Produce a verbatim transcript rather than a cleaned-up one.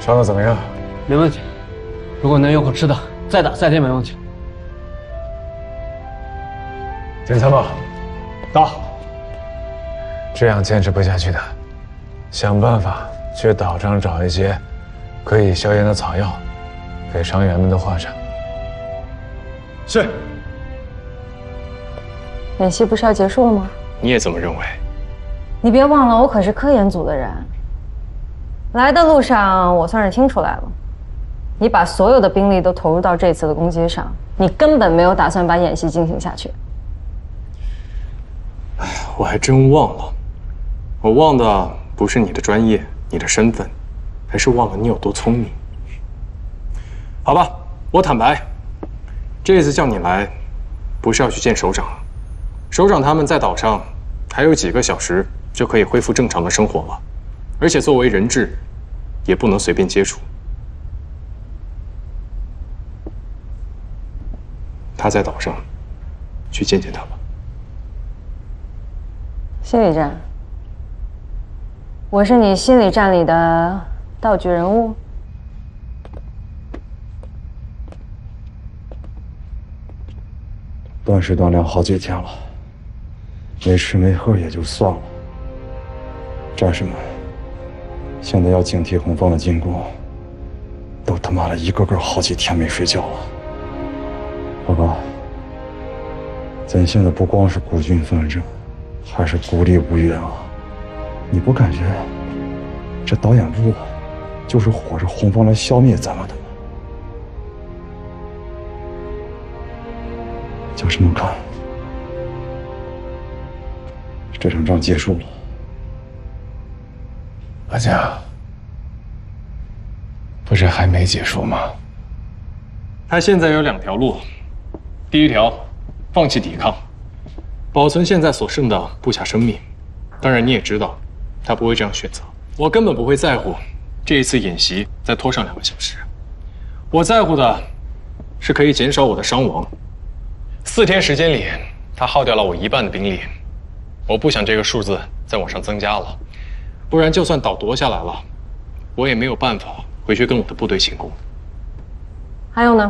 伤的怎么样？ 没问题，如果能有口吃的，再打三天没问题。 金参谋， 到。 这样坚持不下去的，想办法去岛上找一些可以消炎的草药，给伤员们都换上。 是。 演习不是要结束了吗？ 你也这么认为？ 你别忘了，我可是科研组的人。来的路上，我算是听出来了，你把所有的兵力都投入到这次的攻击上，你根本没有打算把演习进行下去。 哎呀，我还真忘了，我忘的不是你的专业、你的身份，还是忘了你有多聪明。好吧，我坦白，这次叫你来，不是要去见首长。首长他们在岛上还有几个小时就可以恢复正常的生活了，而且作为人质，也不能随便接触。他在岛上，去见见他吧。 心理战，我是你心理战里的道具人物。 断食断粮好几天了，没吃没喝也就算了，战士们现在要警惕红方的进攻，都他妈的一个个好几天没睡觉了。报告，咱现在不光是孤军奋战，还是孤立无援啊！你不感觉这导演部就是火着红方来消灭咱们的吗？就这么看，这场仗结束了。 阿佳，不是还没结束吗？ 他现在有两条路，第一条，放弃抵抗，保存现在所剩的部下生命。当然，你也知道，他不会这样选择。我根本不会在乎这一次演习再拖上两个小时，我在乎的是可以减少我的伤亡。四天时间里，他耗掉了我一半的兵力，我不想这个数字再往上增加了，不然就算岛夺下来了，我也没有办法回去跟我的部队进攻。 还有呢？